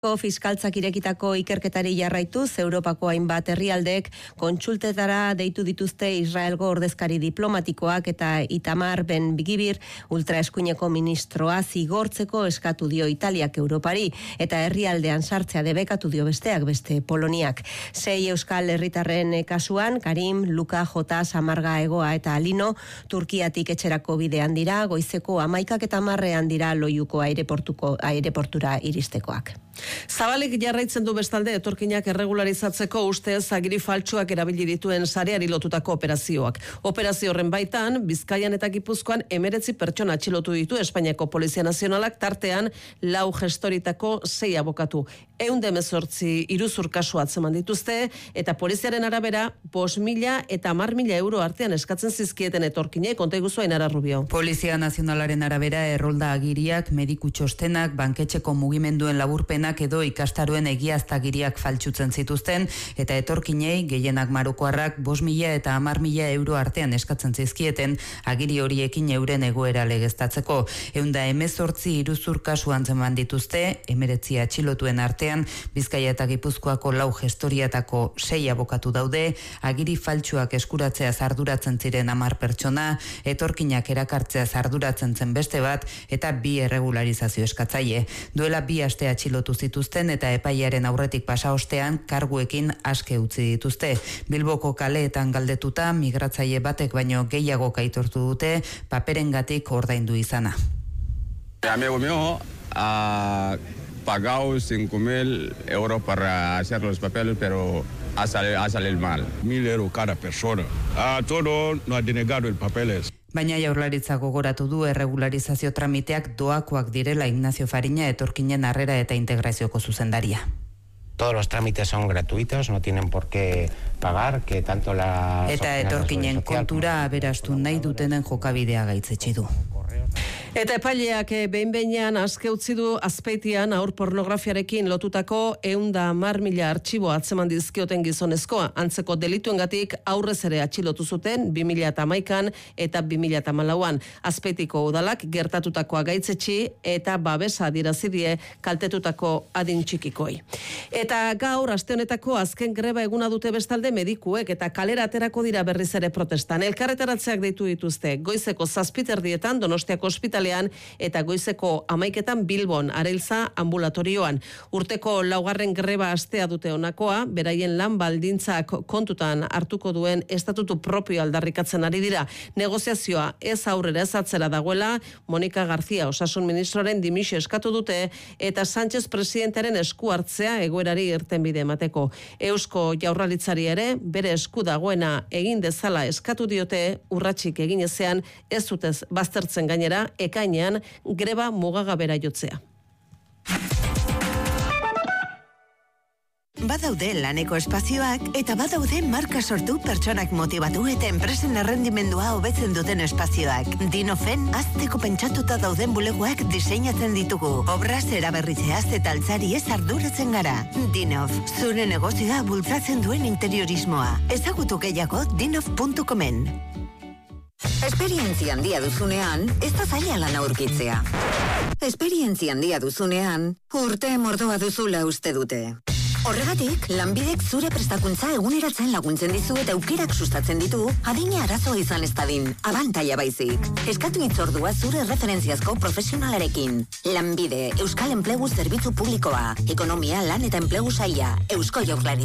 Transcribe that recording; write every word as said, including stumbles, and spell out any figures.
Fiskaltzak irekitako ikerketari jarraituz, Europako hainbat herrialdeek kontsultetara deitu dituzte Israelgo ordezkari diplomatikoak eta Itamar Ben-Gvir ultraeskuineko ministroa zigortzeko eskatu dio Italiak Europari eta herrialdean sartzea debekatu dio besteak beste Poloniak. Sei euskal herritarren kasuan, Karim, Luka, Jota, Samarga, Egoa eta Alino, Turkiatik etxerako bidean dira, goizeko hamaikak eta marrean dira Loiuko aireportuko aireportura iristekoak. Zabalik jarraitzen du bestalde etorkinak erregularizatzeko ustez agiri faltsuak erabili dituen sareari lotutako operazioak. Operazio horren baitan, Bizkaian eta Gipuzkoan emeretzi pertsona atxilotu ditu Espainiako Polizia Nazionalak, tartean lau gestoritako sei abokatu. Ehun hemezortzi iruzur kasu atzeman dituzte eta poliziaren arabera bost mila eta hamar mila euro artean eskatzen zizkieten etorkinei, konta iguzu Ainara Rubio. Polizia Nazionalaren arabera errolda agiriak, mediku txostenak, banketxeko mugimenduen laburpenak edo ikastaroen egiaztagiriak faltsutzen zituzten eta etorkinei gehienak marokoarrak bost mila eta hamar mila euro artean eskatzen zizkieten agiri horiekin euren egoera legeztatzeko. Ehun hemezortzi iruzur kasu antzeman dituzte, emeretzi atxilotuen artean Bizkaia eta Gipuzkoako lau gestoriatako sei abokatu daude, agiri faltsuak eskuratzea arduratzen ziren hamar pertsona, etorkinak erakartzea arduratzen zen beste bat eta bi erregularizazio eskatzaile. Duela bi aste atxilotu zituzten eta epaiaren aurretik pasa ostean karguekin aske utzi dituzte. Bilboko kaleetan galdetuta migratzaile batek baino gehiago aitortu dute paperengatik ordaindu izana. Amigo mío ha pagado cinco mil euros para hacer los papeles, pero ha salido, ha salido mal. Mil euros cada persona. A todo no ha denegado el papeles. Baina Jaurlaritza gogoratu du erregularizazio tramiteak doakoak direla Ignacio Fariña, etorkinen harrera eta integrazioko zuzendaria. Todos los trámites son gratuitos, no tienen por qué pagar, que tanto la... Eta etorkinen kontura aberastu nahi dutenen jokabidea gaitzetsi du. Eta epaileak behin-behinean aske utzi du Azpeitian aur pornografiarekin lotutako ehun eta hamar mila artxibo atzeman dizkioten gizonezkoa. Antzeko delituengatik aurrez ere atxilotu zuten bi mila hamaikan eta bi mila hamalauan. Azpeitiko udalak gertatutakoa gaitzetsi eta babesa adierazi die kaltetutako adin txikikoi. Eta gaur aste honetako azken greba eguna dute bestalde medikuek eta kalera aterako dira berriz ere protestan. Elkarretaratzeak deitu dituzte goizeko zazpiterdietan Donostiako ospitalean eta goizeko hamaiketan Bilbon Areilza ambulatorioan. Urteko laugarren greba astea dute honakoa, beraien lan baldintzak kontutan hartuko duen estatutu propio aldarrikatzen ari dira. Negoziazioa ez aurrera ez atzera dagoela, Monika García osasun ministroaren dimisio eskatu dute eta Sánchez presidentearen esku hartzea egoerari irtenbide emateko. Eusko Jaurlaritzari ere bere esku dagoena egin dezala eskatu diote, urratsik egin ezean ez zutez baztertzen gainera ekainean greba mugagabera jotzea. Badaude laneko espazioak eta badaude marka sortu pertsonak motibatu eta enpresen errendimendua hobetzen duten espazioak. Dinofen azteko pentsatuta dauden bulegoak diseinatzen ditugu. Obraz eraberritzeaz eta altzari ez arduratzen gara. Dinof, zure negozioa bultzatzen duen interiorismoa. Ezagutu gehiago dinof puntu comen. Esperientzia handia duzunean, ez da zaila lan aurkitzea. Esperientzia handia duzunean, urte mordoa duzula uste dute. Horregatik, Lanbidek zure prestakuntza eguneratzen laguntzen dizu eta aukerak sustatzen ditu, adina arazoa izan ez dadin, abantaila baizik. Eskatu hitzordua zure referentziazko profesionalarekin. Lanbide, Euskal Enplegu Zerbitzu Publikoa, Ekonomia, Lan eta Enplegu Saila, Eusko Jaurlaritza.